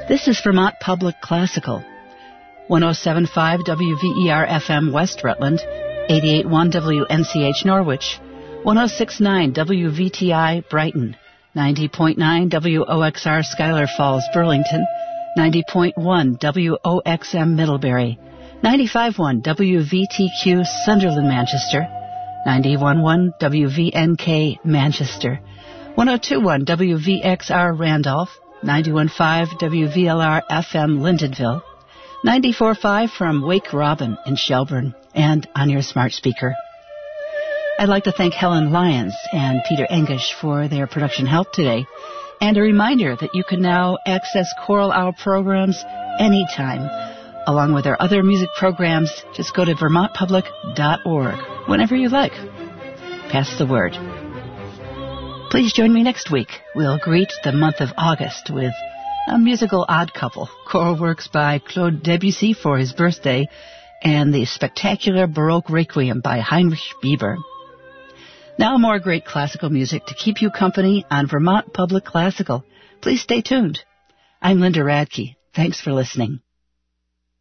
This is Vermont Public Classical. 107.5 WVER-FM West Rutland, 88.1 WNCH Norwich, 106.9 WVTI Brighton, 90.9 WOXR Schuyler Falls Burlington, 90.1 WOXM Middlebury, 95.1 WVTQ Sunderland Manchester, 91.1 WVNK Manchester, 102.1 WVXR Randolph, 91.5 WVLR FM Lyndonville, 94.5 from Wake Robin in Shelburne, and on your smart speaker. I'd like to thank Helen Lyons and Peter Engish for their production help today, and a reminder that you can now access Choral Hour programs anytime. Along with our other music programs, just go to vermontpublic.org whenever you like. Pass the word. Please join me next week. We'll greet the month of August with a musical odd couple, choral works by Claude Debussy for his birthday, and the spectacular Baroque Requiem by Heinrich Bieber. Now more great classical music to keep you company on Vermont Public Classical. Please stay tuned. I'm Linda Radke. Thanks for listening.